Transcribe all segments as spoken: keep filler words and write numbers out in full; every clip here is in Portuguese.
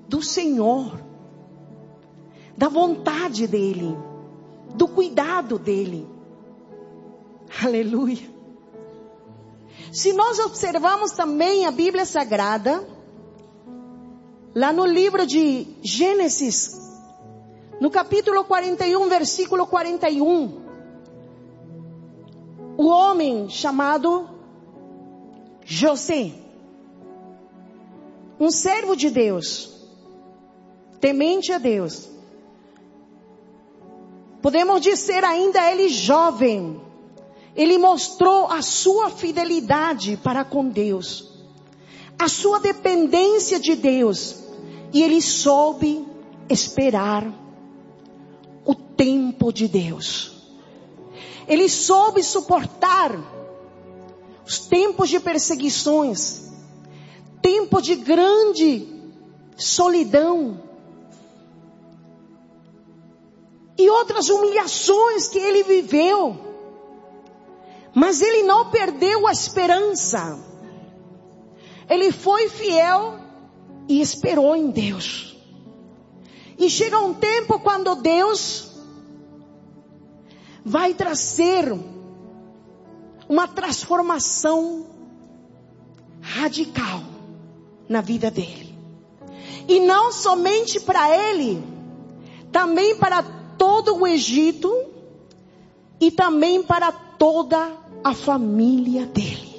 do Senhor, da vontade dEle, do cuidado dEle. Aleluia. Se nós observarmos também a Bíblia Sagrada, lá no livro de Gênesis, no capítulo quarenta e um, versículo quarenta e um, o homem chamado José, um servo de Deus, temente a Deus, podemos dizer ainda ele jovem, ele mostrou a sua fidelidade para com Deus, a sua dependência de Deus, e ele soube esperar o tempo de Deus. Ele soube suportar os tempos de perseguições, tempo de grande solidão e outras humilhações que ele viveu. Mas ele não perdeu a esperança. Ele foi fiel e esperou em Deus. E chega um tempo quando Deus vai trazer uma transformação radical na vida dele. E não somente para ele, também para todo o Egito e também para toda a família dele.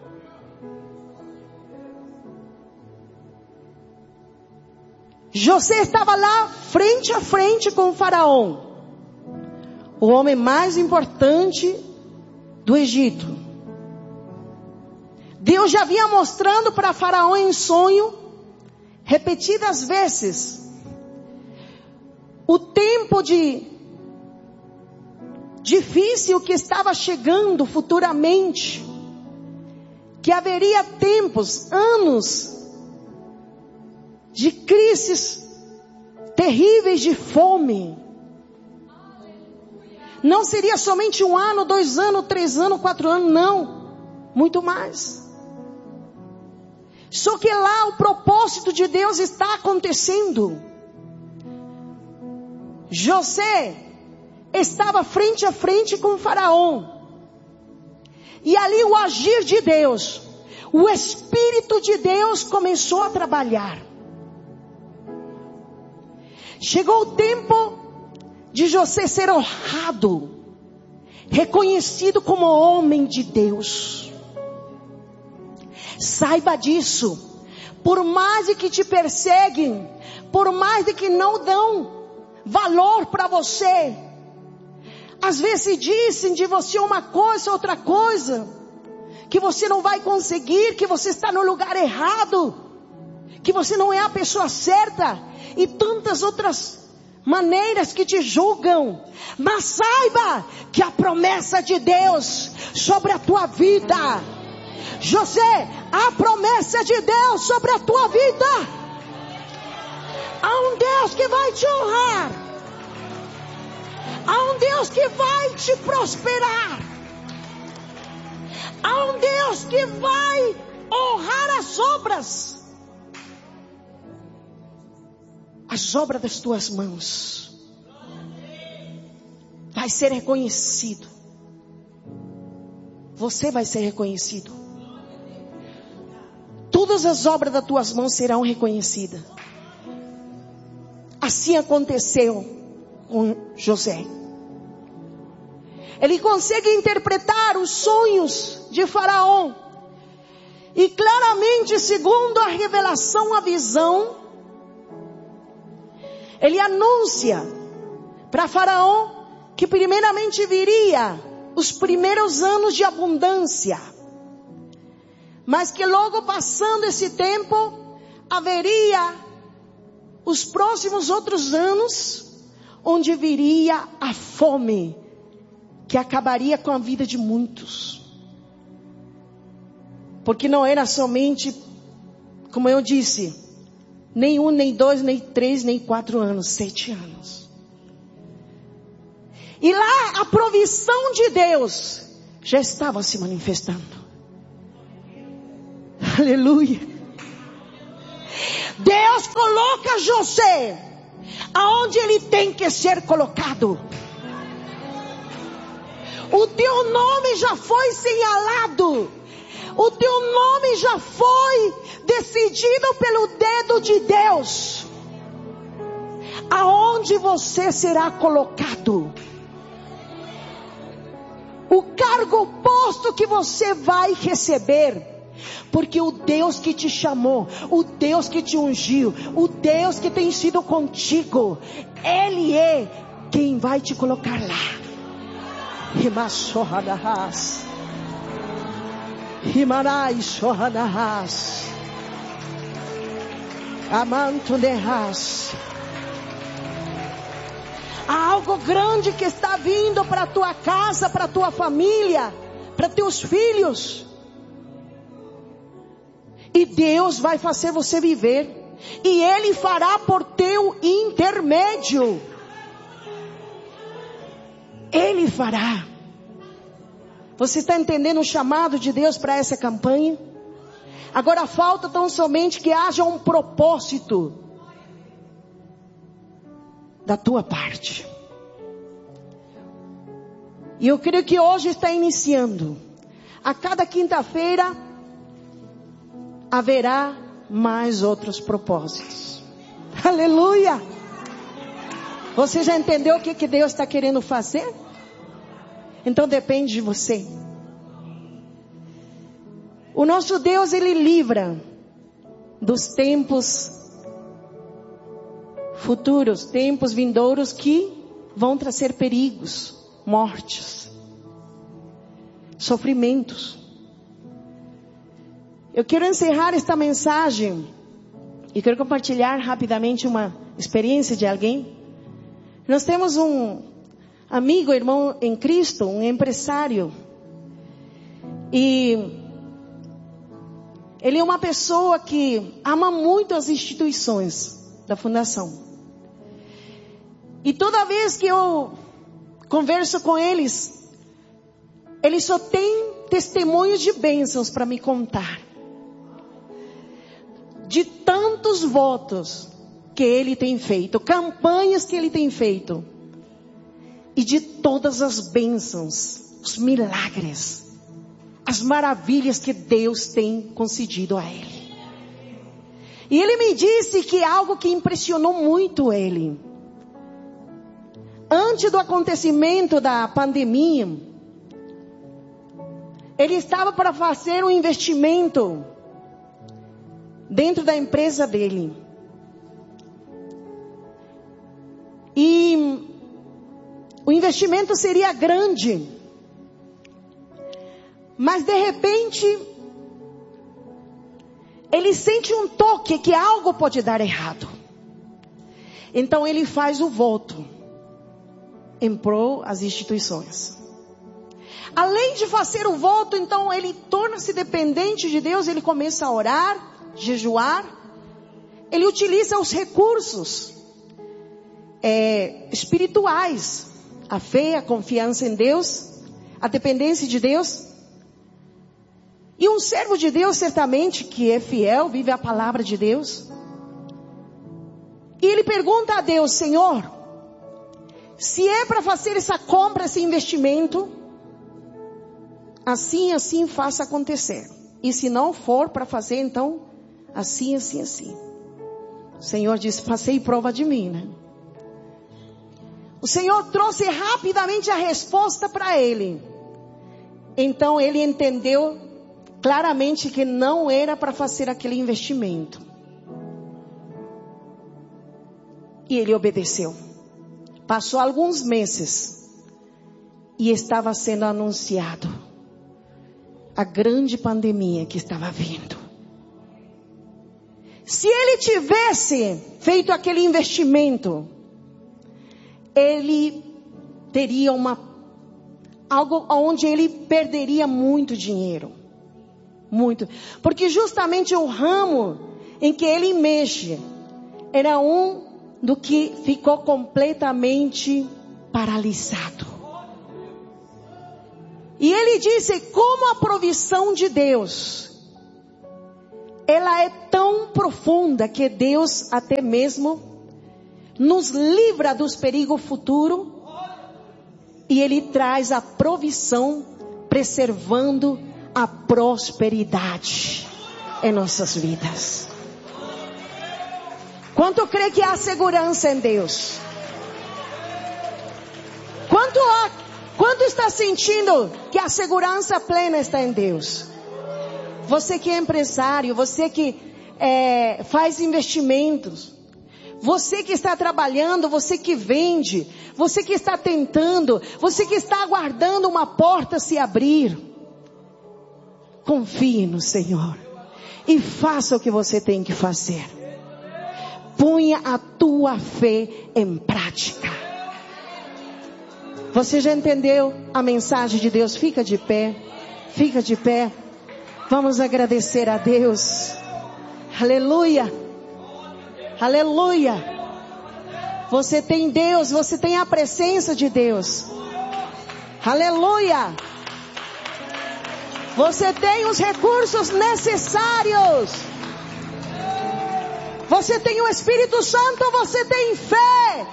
José estava lá frente a frente com o faraó, o homem mais importante do Egito. Deus já vinha mostrando para faraó em sonho, repetidas vezes, o tempo de difícil que estava chegando futuramente, que haveria tempos, anos de crises terríveis de fome. Não seria somente um ano, dois anos, três anos, quatro anos, não, muito mais. Só que lá o propósito de Deus está acontecendo. José estava frente a frente com o faraó. E ali o agir de Deus, o Espírito de Deus começou a trabalhar. Chegou o tempo de José ser honrado, reconhecido como homem de Deus. Saiba disso. Por mais de que te perseguem, por mais de que não dão valor para você, às vezes dizem de você uma coisa, outra coisa, que você não vai conseguir, que você está no lugar errado, que você não é a pessoa certa, e tantas outras maneiras que te julgam. Mas saiba que a promessa de Deus sobre a tua vida, José, a promessa de Deus sobre a tua vida, há um Deus que vai te honrar, há um Deus que vai te prosperar, há um Deus que vai honrar as obras, as obras das tuas mãos. Vai ser reconhecido. Você vai ser reconhecido. Todas as obras das tuas mãos serão reconhecidas. Assim aconteceu com José. Ele consegue interpretar os sonhos de Faraó. E claramente, segundo a revelação, a visão, ele anuncia para Faraó que primeiramente viria os primeiros anos de abundância, mas que logo passando esse tempo, haveria os próximos outros anos, onde viria a fome, que acabaria com a vida de muitos. Porque não era somente, como eu disse, nem um, nem dois, nem três, nem quatro anos, sete anos. E lá a provisão de Deus já estava se manifestando. Aleluia. Deus coloca José aonde ele tem que ser colocado. O teu nome já foi señalado. O teu nome já foi decidido pelo dedo de Deus. Aonde você será colocado? O cargo, o posto que você vai receber. Porque o Deus que te chamou, o Deus que te ungiu, o Deus que tem sido contigo, Ele é quem vai te colocar lá. Himashohanahas. Himarai Shohanahas. Amantunehas. Há algo grande que está vindo para a tua casa, para a tua família, para teus filhos. E Deus vai fazer você viver. E Ele fará por teu intermédio. Ele fará. Você está entendendo o chamado de Deus para essa campanha? Agora falta tão somente que haja um propósito da tua parte. E eu creio que hoje está iniciando. A cada quinta-feira haverá mais outros propósitos. Aleluia! Você já entendeu o que, que Deus está querendo fazer? Então depende de você. O nosso Deus, Ele livra dos tempos futuros, tempos vindouros que vão trazer perigos, mortes, sofrimentos. Eu quero encerrar esta mensagem e quero compartilhar rapidamente uma experiência de alguém. Nós temos um amigo, irmão em Cristo, um empresário. E ele é uma pessoa que ama muito as instituições da fundação. E toda vez que eu converso com eles, eles só têm testemunhos de bênçãos para me contar. De tantos votos que ele tem feito, campanhas que ele tem feito. E de todas as bênçãos, os milagres, as maravilhas que Deus tem concedido a ele. E ele me disse que algo que impressionou muito ele. Antes do acontecimento da pandemia, ele estava para fazer um investimento dentro da empresa dele. E o investimento seria grande. Mas de repente, ele sente um toque que algo pode dar errado. Então ele faz o voto em prol às instituições. Além de fazer o voto, então ele torna-se dependente de Deus, ele começa a orar, jejuar. Ele utiliza os recursos é, espirituais, a fé, a confiança em Deus, a dependência de Deus. E um servo de Deus, certamente, que é fiel, vive a palavra de Deus. E ele pergunta a Deus: Senhor, se é para fazer essa compra, esse investimento, assim, assim, faça acontecer. E se não for para fazer, então, assim, assim, assim. O Senhor disse: passei prova de mim, né? O Senhor trouxe rapidamente a resposta para ele. Então ele entendeu claramente que não era para fazer aquele investimento. E ele obedeceu. Passou alguns meses e estava sendo anunciado a grande pandemia que estava vindo. Se ele tivesse feito aquele investimento, ele teria uma algo onde ele perderia muito dinheiro. Muito. Porque justamente o ramo em que ele mexe era um do que ficou completamente paralisado. E ele disse: como a provisão de Deus ela é tão profunda que Deus até mesmo nos livra dos perigos futuros e Ele traz a provisão, preservando a prosperidade em nossas vidas. Quanto crê que há segurança em Deus? Quanto, há, quanto está sentindo que a segurança plena está em Deus? Você que é empresário, você que é, faz investimentos, você que está trabalhando, você que vende, você que está tentando, você que está aguardando uma porta se abrir. Confie no Senhor e faça o que você tem que fazer. Ponha a tua fé em prática. Você já entendeu a mensagem de Deus? Fica de pé, fica de pé. Vamos agradecer a Deus. Aleluia. Aleluia. Você tem Deus, você tem a presença de Deus. Aleluia. Você tem os recursos necessários. Você tem o Espírito Santo, você tem fé.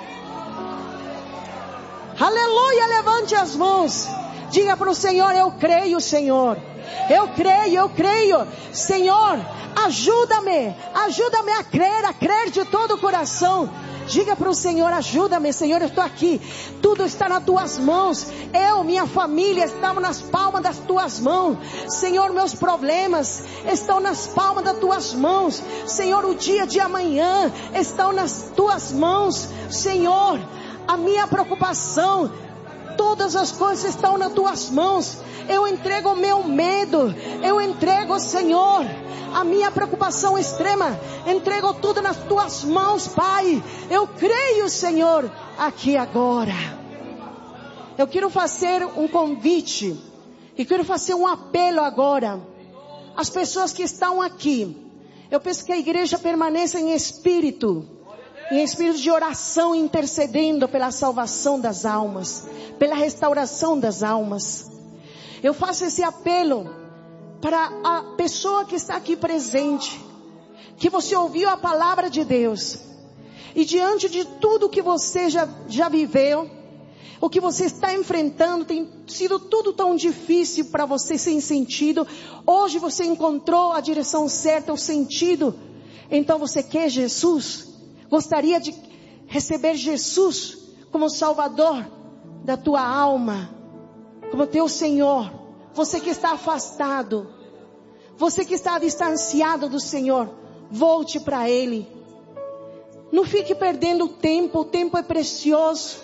Aleluia, levante as mãos. Diga para o Senhor, eu creio, Senhor. Eu creio, eu creio. Senhor, ajuda-me. Ajuda-me a crer, a crer de todo o coração. Diga para o Senhor, ajuda-me, Senhor, eu estou aqui. Tudo está nas tuas mãos. Eu, minha família, estamos nas palmas das tuas mãos. Senhor, meus problemas estão nas palmas das tuas mãos. Senhor, o dia de amanhã estão nas tuas mãos. Senhor, a minha preocupação, todas as coisas estão nas tuas mãos. Eu entrego o meu medo. Eu entrego, Senhor, a minha preocupação extrema. Entrego tudo nas tuas mãos, Pai. Eu creio, Senhor, aqui agora. Eu quero fazer um convite. E quero fazer um apelo agora. As pessoas que estão aqui. Eu peço que a igreja permaneça em espírito. Em espírito de oração, intercedendo pela salvação das almas. Pela restauração das almas. Eu faço esse apelo para a pessoa que está aqui presente. Que você ouviu a palavra de Deus. E diante de tudo que você já, já viveu. O que você está enfrentando tem sido tudo tão difícil para você, sem sentido. Hoje você encontrou a direção certa, o sentido. Então você quer Jesus? Gostaria de receber Jesus como Salvador da tua alma, como teu Senhor. Você que está afastado, você que está distanciado do Senhor, volte para Ele. Não fique perdendo o tempo, o tempo é precioso.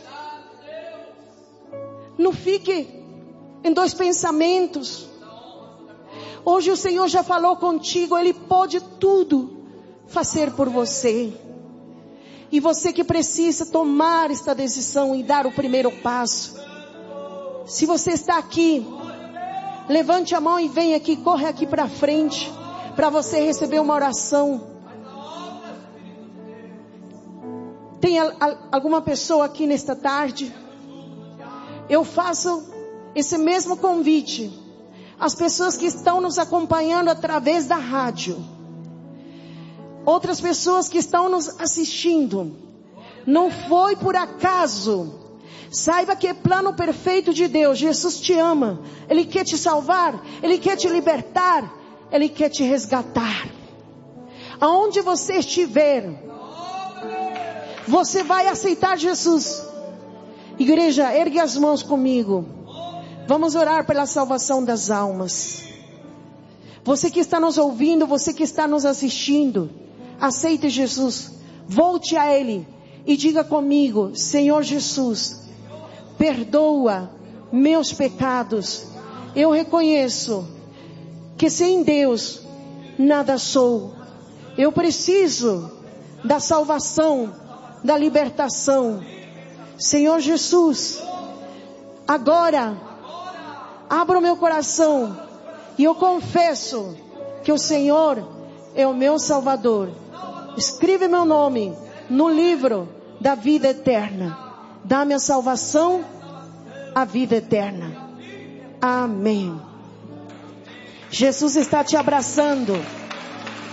Não fique em dois pensamentos. Hoje o Senhor já falou contigo, Ele pode tudo fazer por você. E você que precisa tomar esta decisão e dar o primeiro passo. Se você está aqui, levante a mão e vem aqui, corre aqui para frente, para você receber uma oração. Tem a, a, alguma pessoa aqui nesta tarde? Eu faço esse mesmo convite às pessoas que estão nos acompanhando através da rádio. Outras pessoas que estão nos assistindo. Não foi por acaso. Saiba que é plano perfeito de Deus. Jesus te ama. Ele quer te salvar. Ele quer te libertar. Ele quer te resgatar. Aonde você estiver, você vai aceitar Jesus. Igreja, ergue as mãos comigo. Vamos orar pela salvação das almas. Você que está nos ouvindo, você que está nos assistindo, aceite Jesus. Volte a Ele e diga comigo: Senhor Jesus, perdoa meus pecados. Eu reconheço que sem Deus nada sou. Eu preciso da salvação, da libertação. Senhor Jesus, agora abra o meu coração e eu confesso que o Senhor é o meu Salvador. Escreve meu nome no livro da vida eterna. Dá-me a salvação, a vida eterna. Amém. Jesus está te abraçando.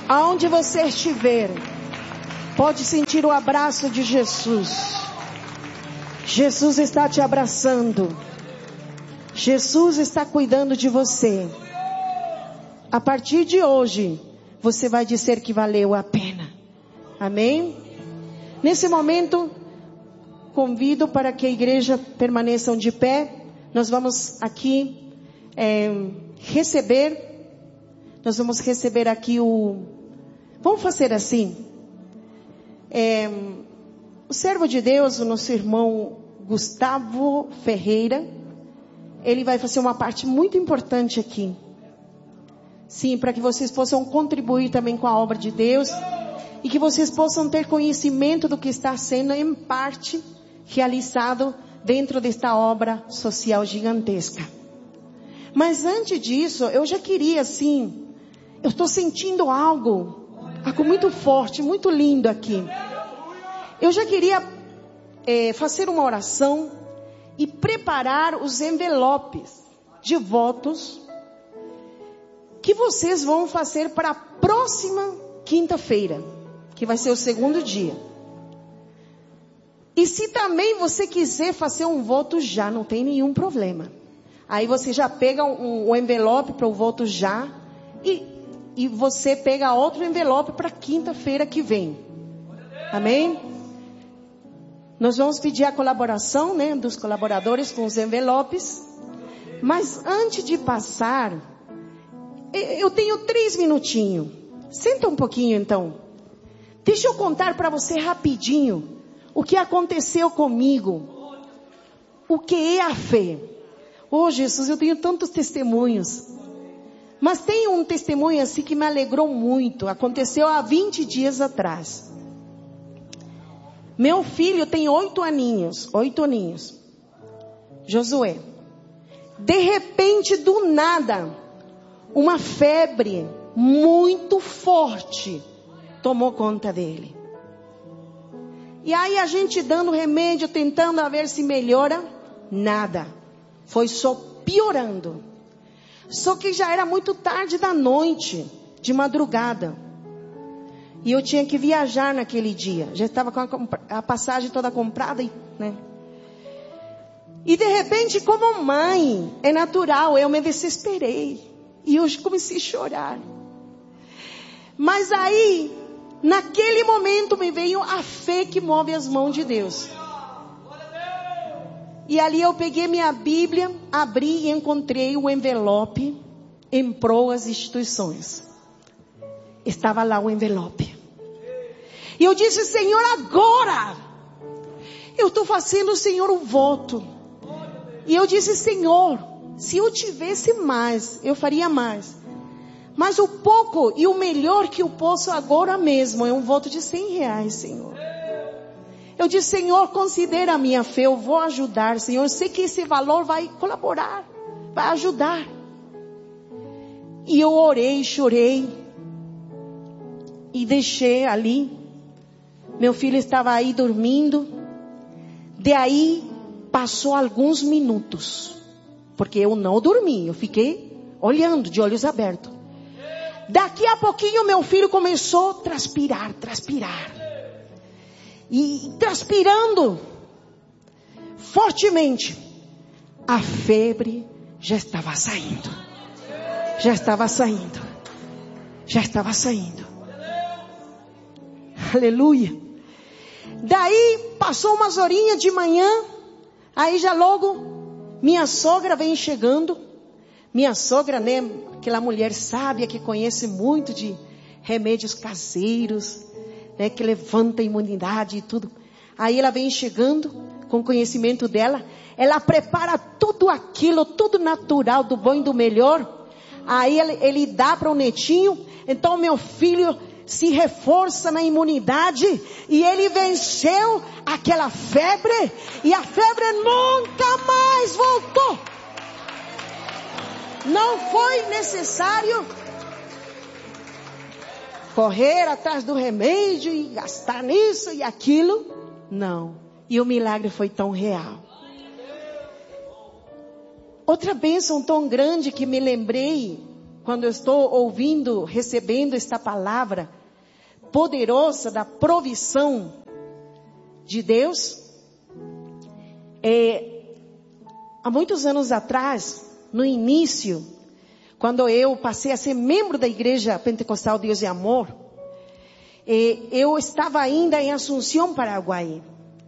Aonde você estiver, pode sentir o abraço de Jesus. Jesus está te abraçando. Jesus está cuidando de você. A partir de hoje, você vai dizer que valeu a pena. Amém? Nesse momento, convido para que a igreja permaneçam de pé. Nós vamos aqui é, receber. Nós vamos receber aqui o... Vamos fazer assim. É, o servo de Deus, o nosso irmão Gustavo Ferreira, ele vai fazer uma parte muito importante aqui. Sim, para que vocês possam contribuir também com a obra de Deus e que vocês possam ter conhecimento do que está sendo em parte realizado dentro desta obra social gigantesca. Mas antes disso, eu já queria assim, eu estou sentindo algo, algo muito forte, muito lindo aqui. Eu já queria é, fazer uma oração e preparar os envelopes de votos que vocês vão fazer para a próxima quinta-feira, que vai ser o segundo dia. E se também você quiser fazer um voto já, não tem nenhum problema. Aí você já pega um, um envelope para o voto já e, e você pega outro envelope para quinta-feira que vem. Amém? Nós vamos pedir a colaboração, né, dos colaboradores com os envelopes. Mas antes de passar, eu tenho três minutinhos. Senta um pouquinho então. Deixa eu contar para você rapidinho o que aconteceu comigo. O que é a fé? Oh Jesus, eu tenho tantos testemunhos. Mas tem um testemunho assim que me alegrou muito. Aconteceu há vinte dias atrás. Meu filho tem oito aninhos, oito aninhos. Josué. De repente, do nada, uma febre muito forte tomou conta dele. E aí a gente dando remédio, tentando a ver se melhora, nada. Foi só piorando. Só que já era muito tarde da noite, de madrugada. E eu tinha que viajar naquele dia. Já estava com a, a passagem toda comprada, né? E de repente, como mãe, é natural, eu me desesperei. E eu comecei a chorar. Mas aí, naquele momento me veio a fé que move as mãos de Deus. E ali eu peguei minha Bíblia, abri e encontrei o envelope em prol às instituições. Estava lá o envelope. E eu disse, Senhor, agora eu estou fazendo, Senhor, o voto. E eu disse, Senhor, se eu tivesse mais, eu faria mais. Mas o pouco e o melhor que eu posso agora mesmo é um voto de cem reais, Senhor. Eu disse, Senhor, considera a minha fé, eu vou ajudar, Senhor. Eu sei que esse valor vai colaborar, vai ajudar. E eu orei, chorei. E deixei ali. Meu filho estava aí dormindo. De aí passou alguns minutos. Porque eu não dormi, eu fiquei olhando de olhos abertos. Daqui a pouquinho meu filho começou a transpirar, transpirar. E transpirando fortemente. A febre já estava saindo. Já estava saindo. Já estava saindo. Aleluia. Daí passou umas horinhas de manhã. Aí já logo minha sogra vem chegando. Minha sogra, né, aquela mulher sábia que conhece muito de remédios caseiros, né, que levanta a imunidade e tudo. Aí ela vem chegando com o conhecimento dela. Ela prepara tudo aquilo, tudo natural, do bom e do melhor. Aí ele, ele dá para o netinho. Então meu filho se reforça na imunidade e ele venceu aquela febre e a febre nunca mais voltou. Não foi necessário correr atrás do remédio e gastar nisso e aquilo. Não. E o milagre foi tão real. Outra bênção tão grande que me lembrei quando eu estou ouvindo, recebendo esta palavra poderosa da provisão de Deus, é, há muitos anos atrás, no início, quando eu passei a ser membro da Igreja Pentecostal Deus e Amor, é, eu estava ainda em Assunção, Paraguai.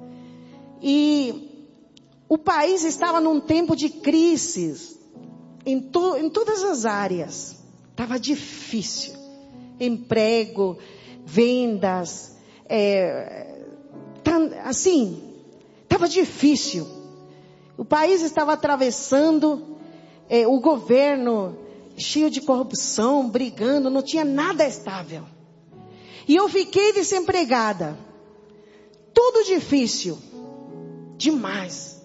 E o país estava num tempo de crise em, to, em todas as áreas. Estava difícil. Emprego, vendas, é, tam, assim, estava difícil. O país estava atravessando, é, o governo cheio de corrupção, brigando, não tinha nada estável. E eu fiquei desempregada. Tudo difícil. Demais.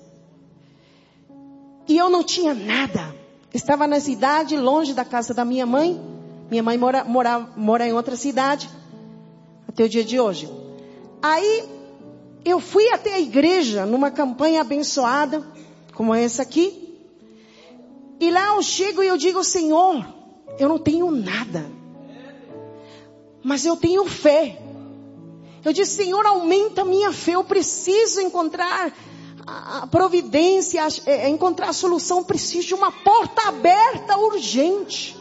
E eu não tinha nada. Estava na cidade, longe da casa da minha mãe. Minha mãe mora, mora, mora em outra cidade. Até o dia de hoje. Aí, eu fui até a igreja, numa campanha abençoada, como essa aqui. E lá eu chego e eu digo, Senhor, eu não tenho nada. Mas eu tenho fé. Eu disse, Senhor, aumenta a minha fé. Eu preciso encontrar a providência, encontrar a solução. Eu preciso de uma porta aberta urgente.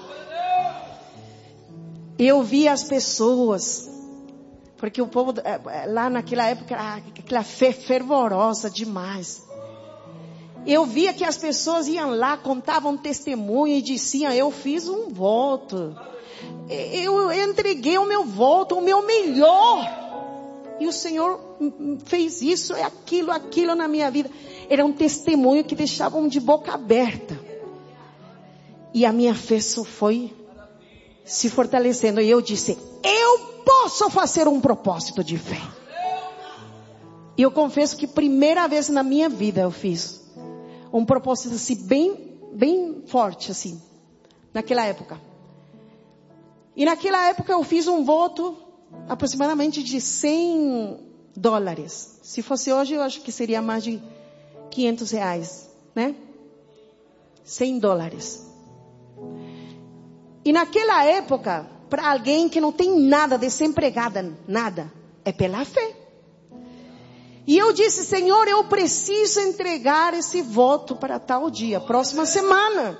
Eu vi as pessoas, porque o povo lá naquela época era aquela fé fervorosa demais. Eu via que as pessoas iam lá, contavam testemunho e diziam, eu fiz um voto. Eu entreguei o meu voto, o meu melhor. E o Senhor fez isso, é aquilo, aquilo na minha vida. Era um testemunho que deixavam de boca aberta. E a minha fé só foi se fortalecendo. E eu disse, eu posso fazer um propósito de fé. E eu confesso que primeira vez na minha vida eu fiz um propósito assim, bem, bem forte assim, naquela época. E naquela época eu fiz um voto aproximadamente de cem dólares. Se fosse hoje, eu acho que seria mais de quinhentos reais, né? cem dólares. E naquela época, para alguém que não tem nada, desempregada, nada, é pela fé. E eu disse, Senhor, eu preciso entregar esse voto para tal dia, próxima semana.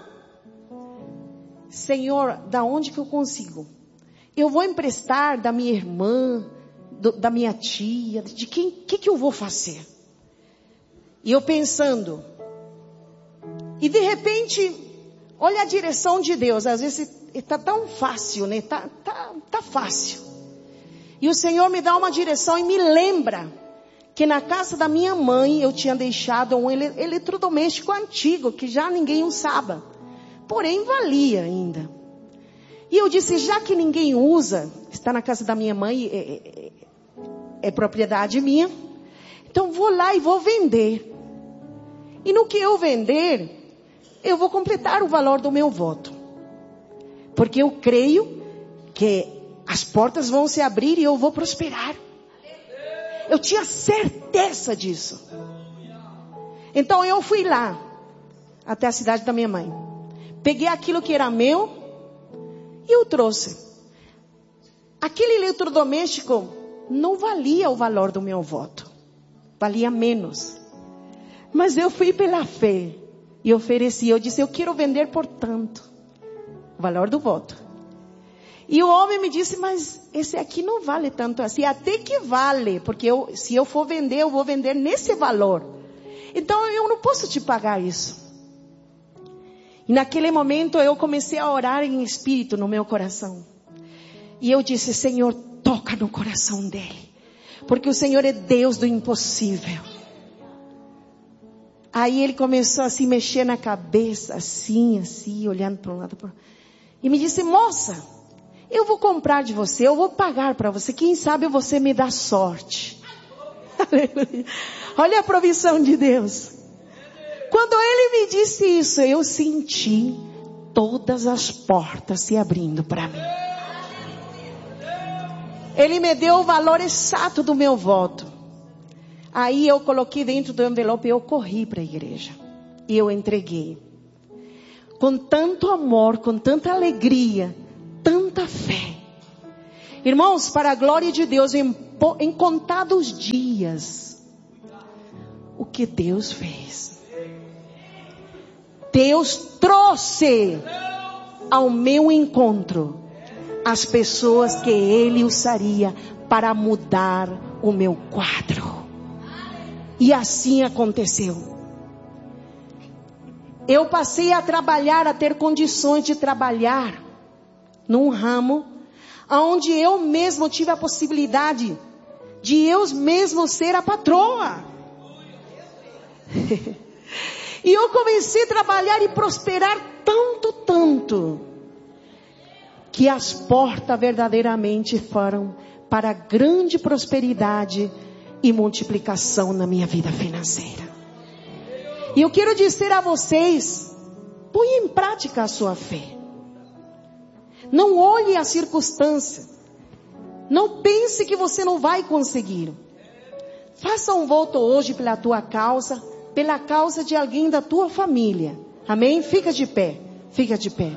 Senhor, da onde que eu consigo? Eu vou emprestar da minha irmã, do, da minha tia, de quem, que que eu vou fazer? E eu pensando, e de repente, olha a direção de Deus, às vezes está tão fácil, né? Tá, tá, tá fácil. E o Senhor me dá uma direção e me lembra que na casa da minha mãe eu tinha deixado um ele, eletrodoméstico antigo, que já ninguém usava. Porém valia ainda. E eu disse, já que ninguém usa, está na casa da minha mãe, é, é, é propriedade minha. Então vou lá e vou vender. E no que eu vender, eu vou completar o valor do meu voto. Porque eu creio que as portas vão se abrir e eu vou prosperar. Eu tinha certeza disso. Então eu fui lá, até a cidade da minha mãe. Peguei aquilo que era meu e eu trouxe. Aquele eletrodoméstico não valia o valor do meu voto. Valia menos. Mas eu fui pela fé e ofereci. Eu disse, eu quero vender por tanto. O valor do voto. E o homem me disse, mas esse aqui não vale tanto assim. Até que vale, porque eu, se eu for vender, eu vou vender nesse valor. Então eu não posso te pagar isso. E naquele momento eu comecei a orar em espírito no meu coração. E eu disse, Senhor, toca no coração dele. Porque o Senhor é Deus do impossível. Aí ele começou a se mexer na cabeça, assim, assim, olhando para um lado. Para... E me disse, moça, eu vou comprar de você, eu vou pagar para você. Quem sabe você me dá sorte. Aleluia. Olha a provisão de Deus. Quando ele me disse isso, eu senti todas as portas se abrindo para mim. Ele me deu o valor exato do meu voto. Aí eu coloquei dentro do envelope e eu corri para a igreja. E eu entreguei. com tanto amor, com tanta alegria, tanta fé. Irmãos, para a glória de Deus, em, em contados dias, o que Deus fez. Deus trouxe ao meu encontro as pessoas que Ele usaria para mudar o meu quadro. E assim aconteceu. Eu passei a trabalhar, a ter condições de trabalhar num ramo onde eu mesmo tive a possibilidade de eu mesmo ser a patroa. E eu comecei a trabalhar e prosperar tanto, tanto, que as portas verdadeiramente foram para grande prosperidade e multiplicação na minha vida financeira. E eu quero dizer a vocês, ponha em prática a sua fé. Não olhe a circunstância. Não pense que você não vai conseguir. Faça um voto hoje pela tua causa, pela causa de alguém da tua família. Amém? Fica de pé, fica de pé.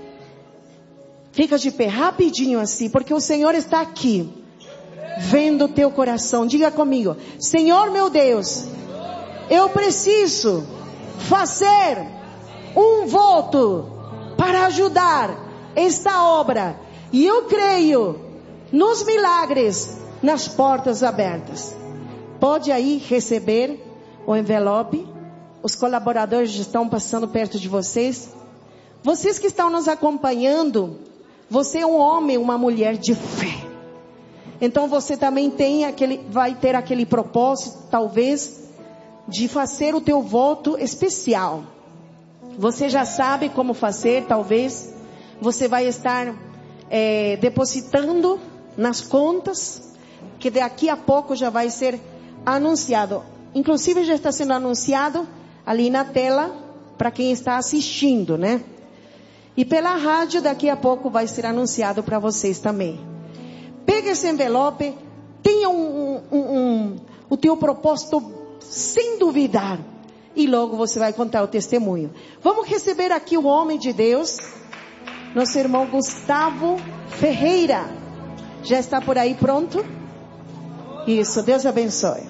Fica de pé, rapidinho assim, porque o Senhor está aqui, vendo o teu coração. Diga comigo: Senhor meu Deus, eu preciso fazer um voto para ajudar esta obra. E eu creio nos milagres, nas portas abertas. Pode aí receber o envelope. Os colaboradores estão passando perto de vocês. Vocês que estão nos acompanhando, você é um homem, uma mulher de fé. Então você também tem aquele, vai ter aquele propósito, talvez, de fazer o teu voto especial. Você já sabe como fazer, talvez. Você vai estar é, depositando nas contas, que daqui a pouco já vai ser anunciado. Inclusive já está sendo anunciado ali na tela, para quem está assistindo, né? E pela rádio daqui a pouco vai ser anunciado para vocês também. Pega esse envelope, tenha um, um, um, o teu propósito sem duvidar. E logo você vai contar o testemunho. Vamos receber aqui o homem de Deus, nosso irmão Gustavo Ferreira. Já está por aí pronto? Isso, Deus abençoe.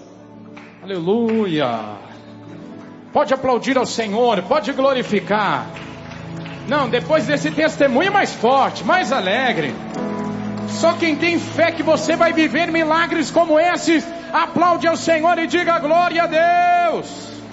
Aleluia. Pode aplaudir ao Senhor, pode glorificar. Não, depois desse testemunho mais forte, mais alegre. Só quem tem fé que você vai viver milagres como esses, aplaude ao Senhor e diga glória a Deus.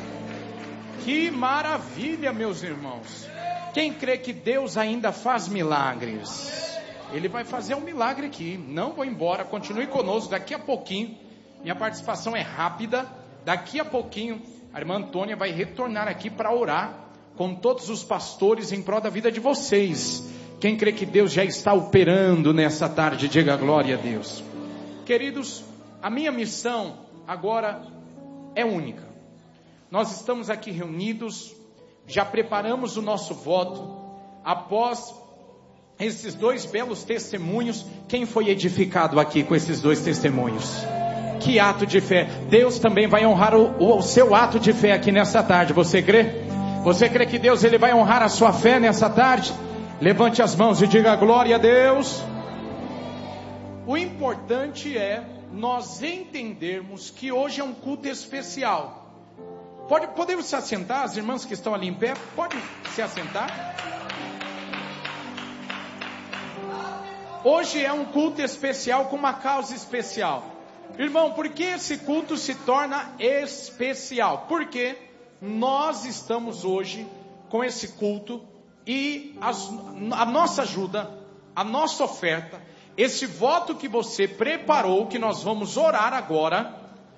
Que maravilha, meus irmãos. Quem crê que Deus ainda faz milagres? Ele vai fazer um milagre aqui. Não vou embora, continue conosco daqui a pouquinho. Minha participação é rápida. Daqui a pouquinho a irmã Antônia vai retornar aqui para orar com todos os pastores em prol da vida de vocês. Quem crê que Deus já está operando nessa tarde, diga glória a Deus. Queridos, a minha missão agora é única. Nós estamos aqui reunidos, já preparamos o nosso voto. Após esses dois belos testemunhos, quem foi edificado aqui com esses dois testemunhos? Que ato de fé. Deus também vai honrar o, o seu ato de fé aqui nessa tarde. Você crê? Você crê que Deus ele vai honrar a sua fé nessa tarde? Levante as mãos e diga glória a Deus. O importante é nós entendermos que hoje é um culto especial. Pode, podemos se assentar? As irmãs que estão ali em pé, podem se assentar? Hoje é um culto especial com uma causa especial. Irmão, por que esse culto se torna especial? Porque nós estamos hoje com esse culto e as, a nossa ajuda, a nossa oferta, esse voto que você preparou, que nós vamos orar agora,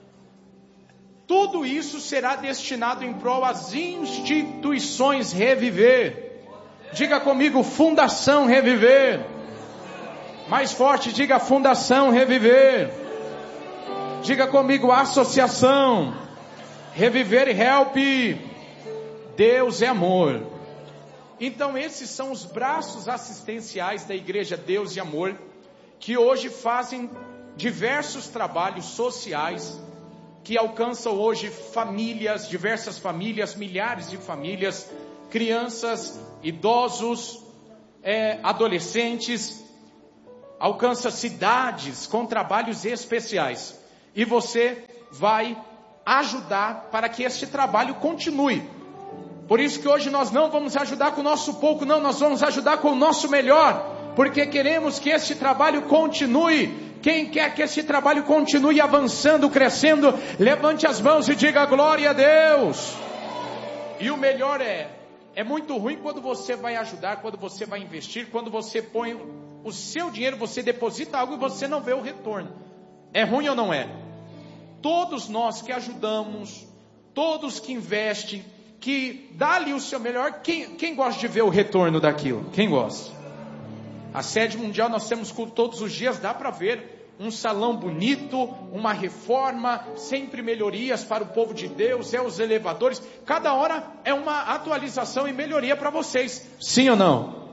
tudo isso será destinado em prol às instituições Reviver. Diga comigo, Fundação Reviver. Mais forte, diga Fundação Reviver. Diga comigo, Associação Reviver e Help. Deus é amor. Então esses são os braços assistenciais da Igreja Deus e Amor, que hoje fazem diversos trabalhos sociais, que alcançam hoje famílias, diversas famílias, milhares de famílias, crianças, idosos, é, adolescentes, alcança cidades com trabalhos especiais. E você vai ajudar para que este trabalho continue. Por isso que hoje nós não vamos ajudar com o nosso pouco, não, nós vamos ajudar com o nosso melhor, porque queremos que este trabalho continue. Quem quer que esse trabalho continue avançando, crescendo, levante as mãos e diga glória a Deus. E o melhor é, é muito ruim quando você vai ajudar, quando você vai investir, quando você põe o seu dinheiro, você deposita algo e você não vê o retorno. É ruim ou não é? Todos nós que ajudamos, todos que investem, que dá-lhe o seu melhor, quem, quem gosta de ver o retorno daquilo? Quem gosta? A sede mundial nós temos culto todos os dias, dá para ver um salão bonito, uma reforma, sempre melhorias para o povo de Deus, é os elevadores, cada hora é uma atualização e melhoria para vocês, sim ou não?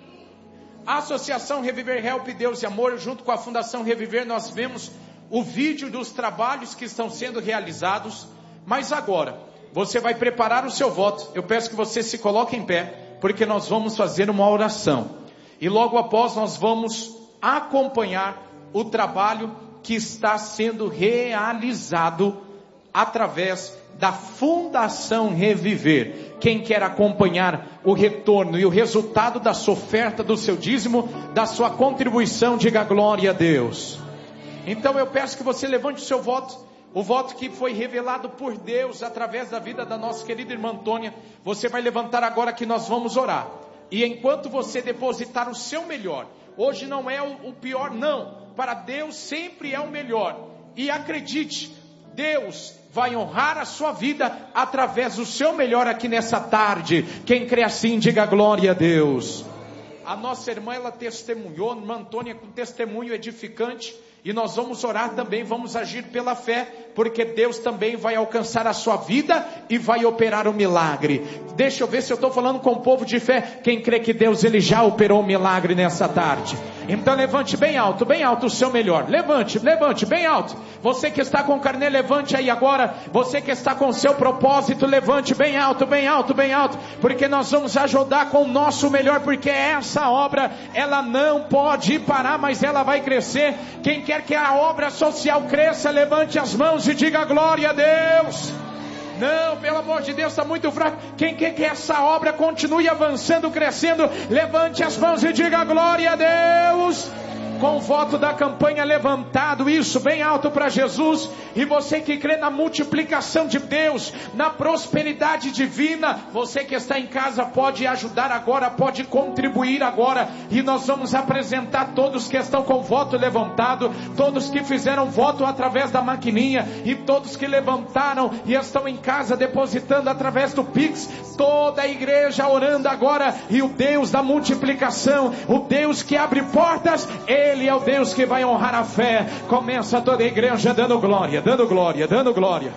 A Associação Reviver Help Deus e Amor, junto com a Fundação Reviver, nós vemos o vídeo dos trabalhos que estão sendo realizados, mas agora, você vai preparar o seu voto, eu peço que você se coloque em pé, porque nós vamos fazer uma oração. E logo após nós vamos acompanhar o trabalho que está sendo realizado através da Fundação Reviver. Quem quer acompanhar o retorno e o resultado da sua oferta, do seu dízimo, da sua contribuição, diga glória a Deus. Então eu peço que você levante o seu voto, o voto que foi revelado por Deus através da vida da nossa querida irmã Antônia. Você vai levantar agora que nós vamos orar. E enquanto você depositar o seu melhor, hoje não é o, o pior não, para Deus sempre é o melhor. E acredite, Deus vai honrar a sua vida através do seu melhor aqui nessa tarde. Quem crê assim, diga glória a Deus. A nossa irmã, ela testemunhou, a irmã Antônia, com testemunho edificante. E nós vamos orar também, vamos agir pela fé, porque Deus também vai alcançar a sua vida e vai operar o milagre. Deixa eu ver se eu estou falando com o povo de fé. Quem crê que Deus ele já operou o milagre nessa tarde? Então levante bem alto, bem alto o seu melhor. Levante, levante bem alto. Você que está com o carnê, levante aí agora. Você que está com o seu propósito, levante bem alto, bem alto, bem alto. Porque nós vamos ajudar com o nosso melhor, porque essa obra, ela não pode parar, mas ela vai crescer. Quem quer que a obra social cresça, levante as mãos e diga glória a Deus. Não, pelo amor de Deus, está muito fraco. Quem quer que essa obra continue avançando, crescendo, levante as mãos e diga glória a Deus. Com o voto da campanha levantado, isso bem alto para Jesus. E você que crê na multiplicação de Deus, na prosperidade divina, você que está em casa pode ajudar agora, pode contribuir agora. E nós vamos apresentar todos que estão com o voto levantado, todos que fizeram voto através da maquininha, e todos que levantaram e estão em casa depositando através do Pix. Toda a igreja orando agora. E o Deus da multiplicação, o Deus que abre portas, Ele é o Deus que vai honrar a fé. Começa toda a igreja dando glória, dando glória, dando glória.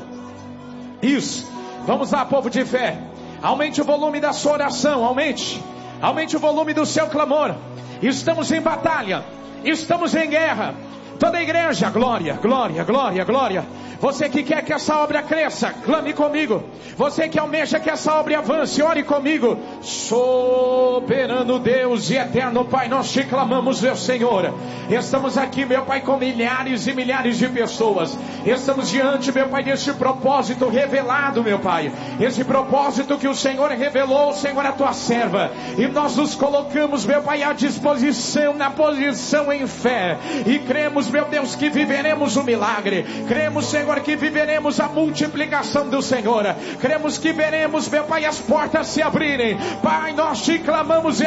Isso, vamos lá, povo de fé. Aumente o volume da sua oração, aumente. Aumente o volume do seu clamor. Estamos em batalha, estamos em guerra. Toda a igreja, glória, glória, glória, glória. Você que quer que essa obra cresça, clame comigo. Você que almeja que essa obra avance, ore comigo. Soberano Deus e eterno Pai, nós te clamamos, meu Senhor. Estamos aqui, meu Pai, com milhares e milhares de pessoas. Estamos diante, meu Pai, deste propósito revelado, meu Pai. Esse propósito que o Senhor revelou, Senhor, a tua serva. E nós nos colocamos, meu Pai, à disposição, na posição em fé. E cremos, meu Deus, que viveremos o milagre. Cremos, Senhor, que viveremos a multiplicação do Senhor. Cremos que veremos, meu Pai, as portas se abrirem. Pai, nós te clamamos,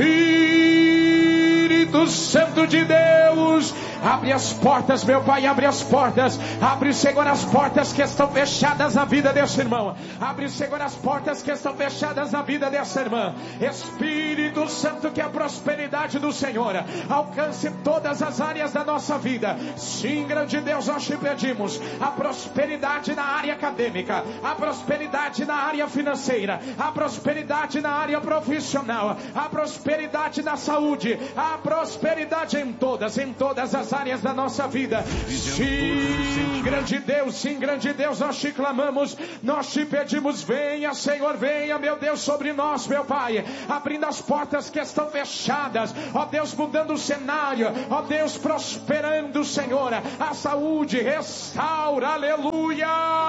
Espírito Santo de Deus. Abre as portas, meu Pai, abre as portas. Abre, Senhor, as portas que estão fechadas na vida desse irmão. Abre, Senhor, as portas que estão fechadas na vida dessa irmã. Espírito Santo, que a prosperidade do Senhor alcance todas as áreas da nossa vida. Sim, grande Deus, nós te pedimos a prosperidade na área acadêmica, a prosperidade na área financeira, a prosperidade na área profissional, a prosperidade na saúde, a prosperidade em todas, em todas as as áreas da nossa vida. Sim, grande Deus, sim, grande Deus, nós te clamamos, nós te pedimos, venha, Senhor, venha, meu Deus, sobre nós, meu Pai, abrindo as portas que estão fechadas, ó Deus, mudando o cenário, ó Deus, prosperando, Senhor, a saúde, restaura, aleluia.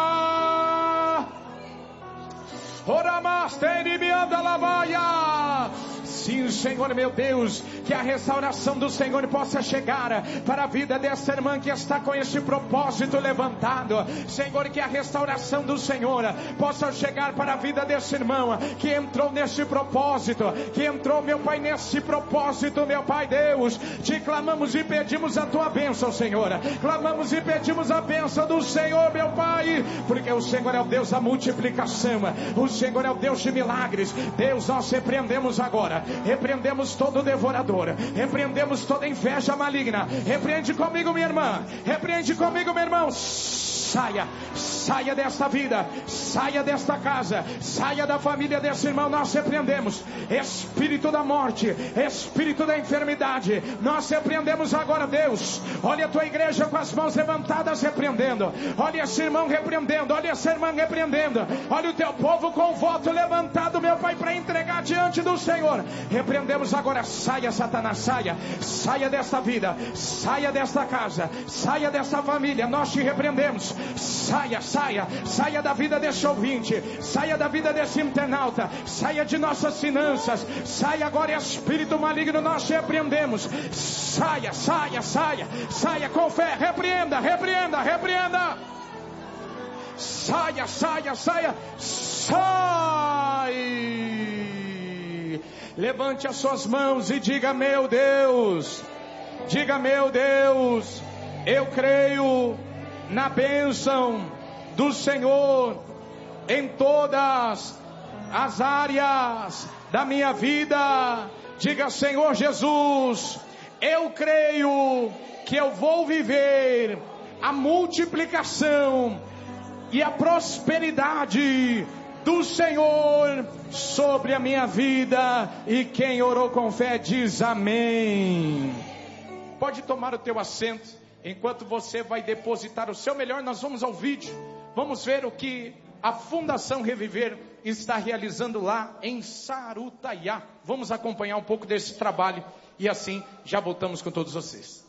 Sim, Senhor, meu Deus, que a restauração do Senhor possa chegar para a vida dessa irmã que está com este propósito levantado. Senhor, que a restauração do Senhor possa chegar para a vida desse irmão que entrou neste propósito, que entrou, meu Pai, nesse propósito, meu Pai Deus. Te clamamos e pedimos a tua bênção, Senhor. Clamamos e pedimos a bênção do Senhor, meu Pai, porque o Senhor é o Deus da multiplicação, o Senhor é o Deus de milagres. Deus, nós repreendemos agora, repreendemos todo devorador, repreendemos toda inveja maligna. Repreende comigo, minha irmã, repreende comigo, meu irmão. Saia, saia desta vida, saia desta casa, saia da família desse irmão. Nós repreendemos espírito da morte, espírito da enfermidade, nós repreendemos agora, Deus. Olha a tua igreja com as mãos levantadas repreendendo, olha esse irmão repreendendo, olha essa irmã repreendendo, olha o teu povo com o voto levantado, meu Pai, para entregar diante do Senhor. Repreendemos agora, saia, Satanás, saia, saia desta vida, saia desta casa, saia desta família. Nós te repreendemos. Saia, saia, saia da vida desse ouvinte, saia da vida desse internauta, saia de nossas finanças, saia agora, espírito maligno, nós te repreendemos. Saia, saia, saia, saia com fé, repreenda, repreenda, repreenda. Saia, saia, saia, sai. Levante as suas mãos e diga: meu Deus, diga: meu Deus, eu creio na bênção do Senhor em todas as áreas da minha vida. Diga: Senhor Jesus, eu creio que eu vou viver a multiplicação e a prosperidade do Senhor sobre a minha vida. E quem orou com fé diz amém. Pode tomar o teu assento. Enquanto você vai depositar o seu melhor, nós vamos ao vídeo. Vamos ver o que a Fundação Reviver está realizando lá em Sarutaiá. Vamos acompanhar um pouco desse trabalho e assim já voltamos com todos vocês.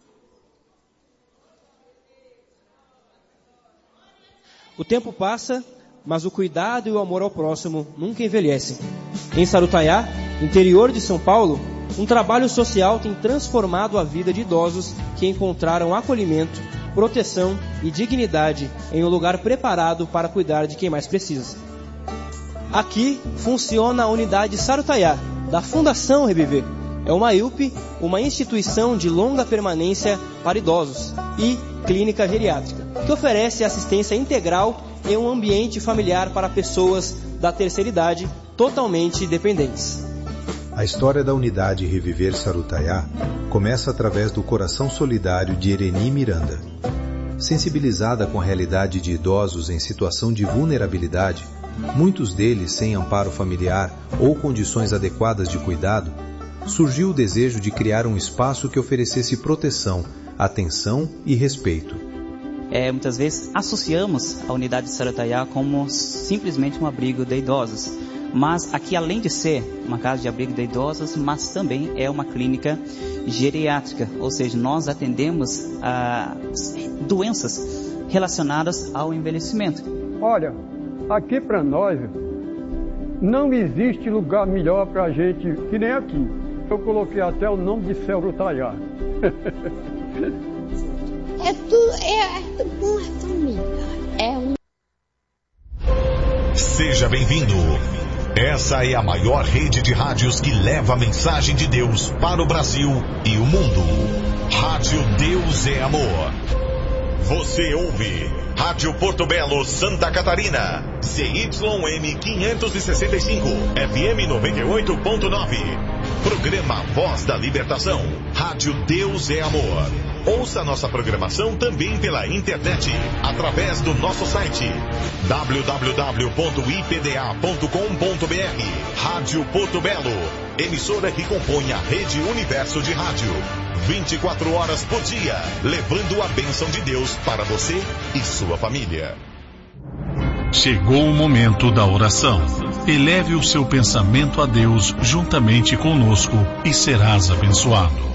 O tempo passa, mas o cuidado e o amor ao próximo nunca envelhecem. Em Sarutaiá, interior de São Paulo, um trabalho social tem transformado a vida de idosos que encontraram acolhimento, proteção e dignidade em um lugar preparado para cuidar de quem mais precisa. Aqui funciona a unidade Sarutaiá, da Fundação Reviver. É uma I U P, uma instituição de longa permanência para idosos, e clínica geriátrica, que oferece assistência integral em um ambiente familiar para pessoas da terceira idade totalmente dependentes. A história da unidade Reviver Sarutaiá começa através do coração solidário de Ereni Miranda. Sensibilizada com a realidade de idosos em situação de vulnerabilidade, muitos deles sem amparo familiar ou condições adequadas de cuidado, surgiu o desejo de criar um espaço que oferecesse proteção, atenção e respeito. É, muitas vezes associamos a unidade de Sarutaiá como simplesmente um abrigo de idosos. Mas aqui, além de ser uma casa de abrigo de idosos, mas também é uma clínica geriátrica, ou seja, nós atendemos a doenças relacionadas ao envelhecimento. Olha, aqui para nós não existe lugar melhor para a gente que nem aqui. Eu coloquei até o nome de Sarutaiá. É tudo, é, é tudo bom, é família. É um... Seja bem-vindo. Essa é a maior rede de rádios que leva a mensagem de Deus para o Brasil e o mundo. Rádio Deus é Amor. Você ouve Rádio Porto Belo, Santa Catarina, C Y M quinhentos e sessenta e cinco, F M noventa e oito ponto nove. Programa Voz da Libertação. Rádio Deus é Amor. Ouça nossa programação também pela internet, através do nosso site w w w ponto i p d a ponto com ponto b r. Rádio Porto Belo, emissora que compõe a Rede Universo de Rádio. vinte e quatro horas por dia, levando a bênção de Deus para você e sua família. Chegou o momento da oração. Eleve o seu pensamento a Deus juntamente conosco e serás abençoado.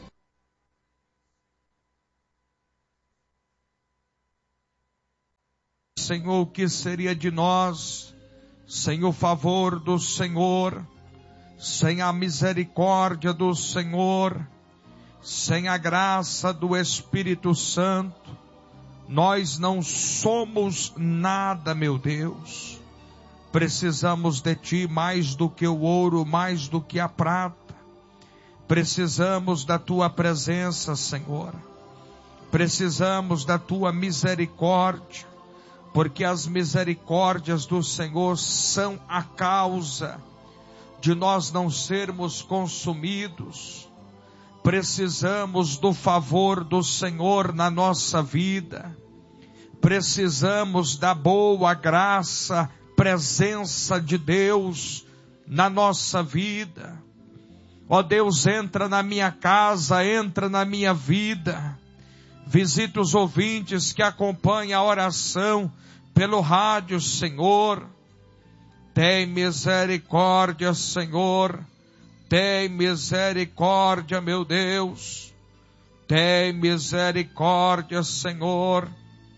Senhor, o que seria de nós sem o favor do Senhor, sem a misericórdia do Senhor, sem a graça do Espírito Santo? Nós não somos nada, meu Deus. Precisamos de Ti mais do que o ouro, mais do que a prata. Precisamos da Tua presença, Senhor. Precisamos da Tua misericórdia, porque as misericórdias do Senhor são a causa de nós não sermos consumidos. Precisamos do favor do Senhor na nossa vida. Precisamos da boa graça, presença de Deus na nossa vida. Ó Deus, entra na minha casa, entra na minha vida. Visita os ouvintes que acompanham a oração pelo rádio, Senhor. Tem misericórdia, Senhor. Tem misericórdia, meu Deus. Tem misericórdia, Senhor.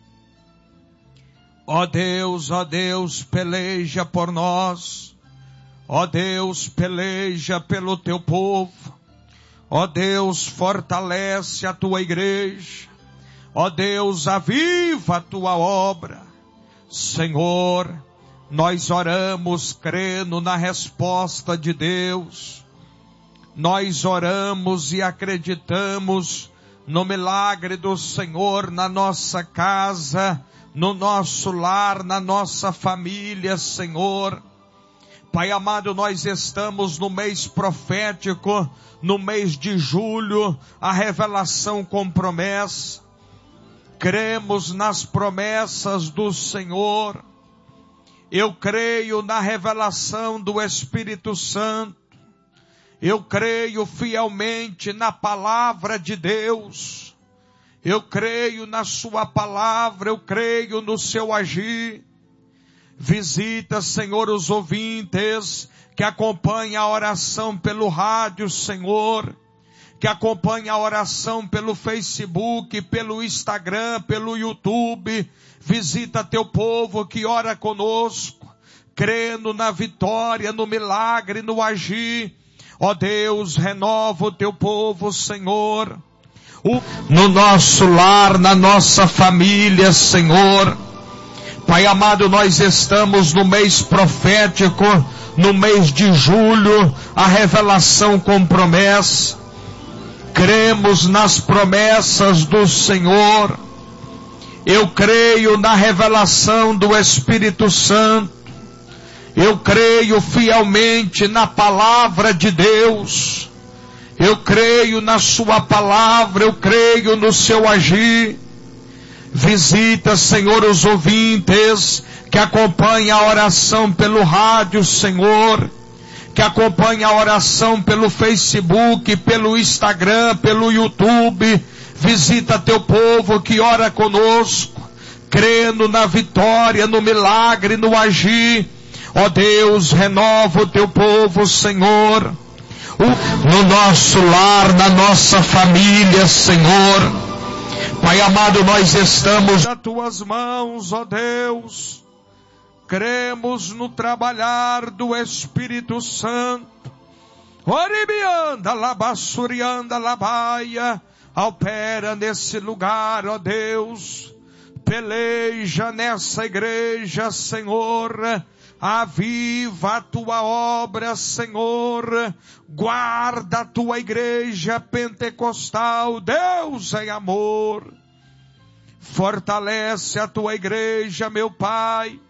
Ó Deus, ó Deus, peleja por nós. Ó Deus, peleja pelo teu povo. Ó Deus, fortalece a tua igreja. Ó Deus, aviva a tua obra. Senhor, nós oramos crendo na resposta de Deus. Nós oramos e acreditamos no milagre do Senhor na nossa casa, no nosso lar, na nossa família, Senhor. Pai amado, nós estamos no mês profético, no mês de julho, a revelação com promessa. Cremos nas promessas do Senhor. Eu creio na revelação do Espírito Santo. Eu creio fielmente na palavra de Deus. Eu creio na sua palavra, eu creio no seu agir. Visita, Senhor, os ouvintes que acompanham a oração pelo rádio, Senhor, que acompanham a oração pelo Facebook, pelo Instagram, pelo YouTube. Visita teu povo que ora conosco, crendo na vitória, no milagre, no agir. Ó Deus, renova o teu povo, Senhor. No nosso lar, na nossa família, Senhor. Pai amado, nós estamos no mês profético, no mês de julho, a revelação com promessa. Cremos nas promessas do Senhor. Eu creio na revelação do Espírito Santo. Eu creio fielmente na palavra de Deus. Eu creio na sua palavra, eu creio no seu agir. Visita, Senhor, os ouvintes que acompanham a oração pelo rádio, Senhor, que acompanham a oração pelo Facebook, pelo Instagram, pelo YouTube. Visita teu povo que ora conosco, crendo na vitória, no milagre, no agir. Ó Deus, renova o teu povo, Senhor. No nosso lar, na nossa família, Senhor. Pai amado, nós estamos nas tuas mãos, ó Deus. Cremos no trabalhar do Espírito Santo. Oribianda, labassurianda, labaia. Opera nesse lugar, ó Deus. Peleja nessa igreja, Senhor. Aviva a tua obra, Senhor. Guarda a tua igreja pentecostal. Deus é amor. Fortalece a tua igreja, meu Pai.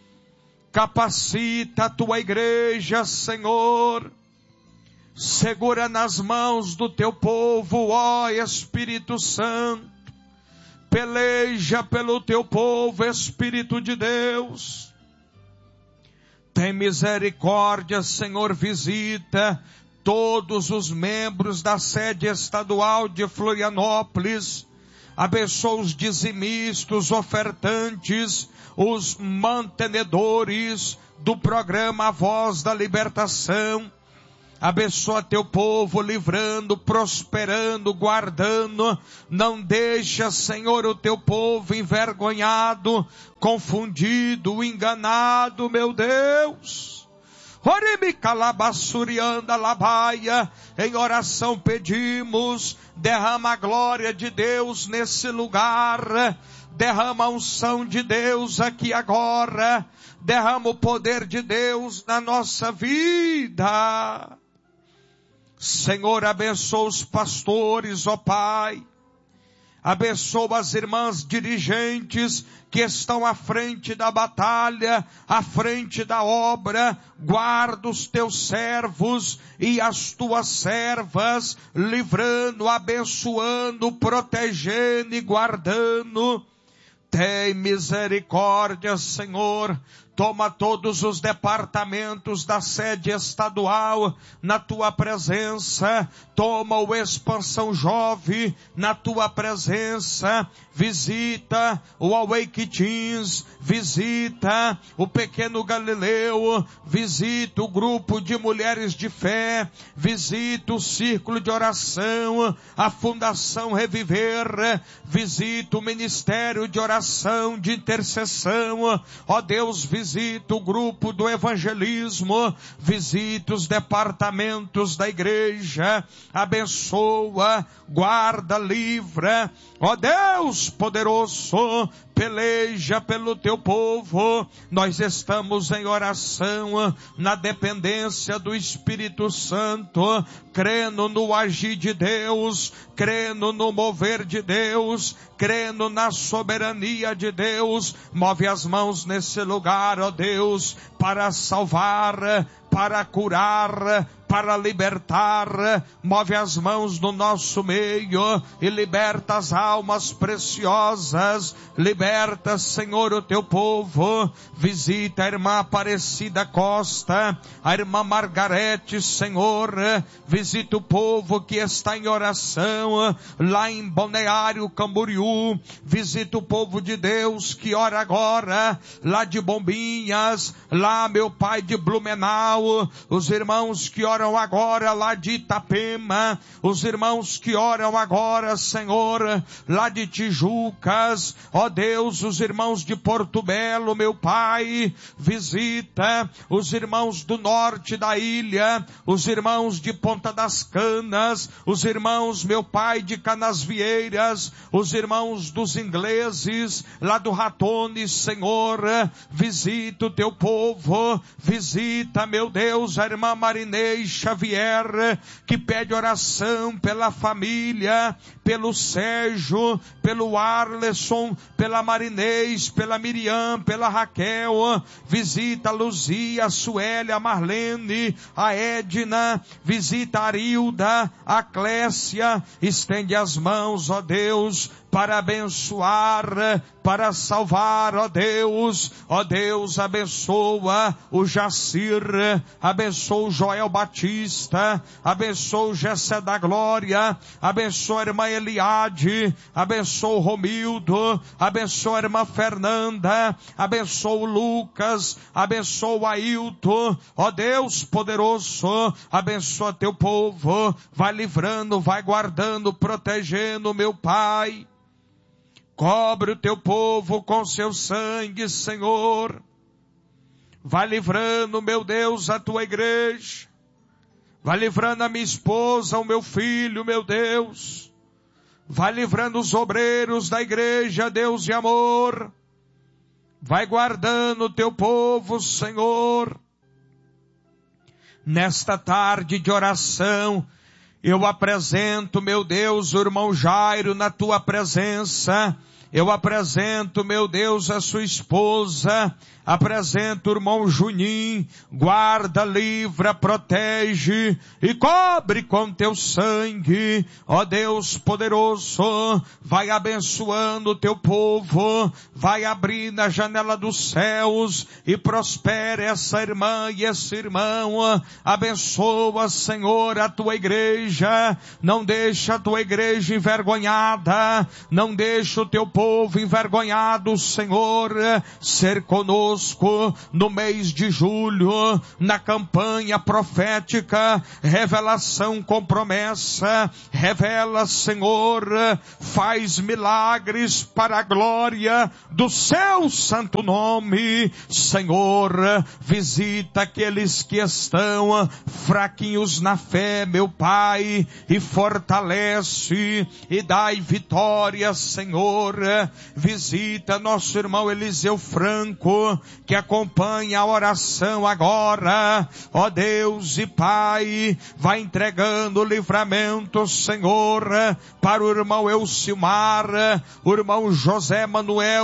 Capacita a tua igreja, Senhor. Segura nas mãos do teu povo, ó Espírito Santo. Peleja pelo teu povo, Espírito de Deus. Tem misericórdia, Senhor, visita todos os membros da sede estadual de Florianópolis. Abençoa os dizimistas, ofertantes, os mantenedores do programa A Voz da Libertação. Abençoa teu povo, livrando, prosperando, guardando. Não deixa, Senhor, o teu povo envergonhado, confundido, enganado, meu Deus. Em oração pedimos, derrama a glória de Deus nesse lugar. Derrama a unção de Deus aqui agora. Derrama o poder de Deus na nossa vida. Senhor, abençoa os pastores, ó Pai. Abençoa as irmãs dirigentes que estão à frente da batalha, à frente da obra. Guarda os teus servos e as tuas servas, livrando, abençoando, protegendo e guardando. Tem misericórdia, Senhor. Toma todos os departamentos da sede estadual na tua presença. Toma o Expansão Jovem na tua presença. Visita o Awake Teens. Visita o Pequeno Galileu. Visita o grupo de mulheres de fé. Visita o círculo de oração. A Fundação Reviver. Visita o Ministério de Oração, de Intercessão. Ó Deus, visita Visita o grupo do evangelismo, visita os departamentos da igreja, abençoa, guarda, livra. Ó Deus poderoso, peleja pelo teu povo. Nós estamos em oração, na dependência do Espírito Santo, crendo no agir de Deus, crendo no mover de Deus, crendo na soberania de Deus. Move as mãos nesse lugar, ó Deus, para salvar, para curar, para libertar. Move as mãos no nosso meio e liberta as almas preciosas. Liberta, Senhor, o teu povo. Visita a irmã Aparecida Costa, a irmã Margarete, Senhor. Visita o povo que está em oração lá em Balneário Camboriú. Visita o povo de Deus que ora agora lá de Bombinhas, lá, meu Pai, de Blumenau. Os irmãos que oram agora lá de Itapema, os irmãos que oram agora, Senhor, lá de Tijucas. Ó Deus, os irmãos de Porto Belo, meu Pai, visita os irmãos do norte da ilha, os irmãos de Ponta das Canas, os irmãos, meu Pai, de Canasvieiras, os irmãos dos ingleses, lá do Ratone, Senhor. Visita o teu povo, visita, meu Deus, a irmã Marinês Xavier, que pede oração pela família, pelo Sérgio, pelo Arleson, pela Marinês, pela Miriam, pela Raquel. Visita a Luzia, a Suélia, a Marlene, a Edna. Visita a Arilda, a Clécia. Estende as mãos, ó Deus, para abençoar, para salvar, ó Deus. Ó Deus, abençoa o Jacir, abençoa o Joel Batista, abençoa o Gessé da Glória, abençoa a irmã Eliade, abençoa o Romildo, abençoa a irmã Fernanda, abençoa o Lucas, abençoa o Ailton. Ó Deus poderoso, abençoa teu povo, vai livrando, vai guardando, protegendo, meu Pai. Cobre o teu povo com seu sangue, Senhor. Vai livrando, meu Deus, a tua igreja. Vai livrando a minha esposa, o meu filho, meu Deus. Vai livrando os obreiros da igreja, Deus de amor. Vai guardando o teu povo, Senhor. Nesta tarde de oração, eu apresento, meu Deus, o irmão Jairo na tua presença. Eu apresento, meu Deus, a sua esposa, apresento o irmão Junim, guarda, livra, protege e cobre com teu sangue. Ó Deus poderoso, vai abençoando o teu povo, vai abrindo a janela dos céus e prospere essa irmã e esse irmão. Abençoa, Senhor, a tua igreja, não deixa a tua igreja envergonhada, não deixa o teu povo envergonhado, Senhor, ser conosco no mês de julho, na campanha profética, revelação com promessa. Revela, Senhor, faz milagres para a glória do seu santo nome. Senhor, visita aqueles que estão fraquinhos na fé, meu Pai, e fortalece e dai vitória, Senhor. Visita nosso irmão Eliseu Franco, que acompanha a oração agora. Ó Deus e Pai, vai entregando o livramento, Senhor, para o irmão Elcimar, o irmão José Manuel,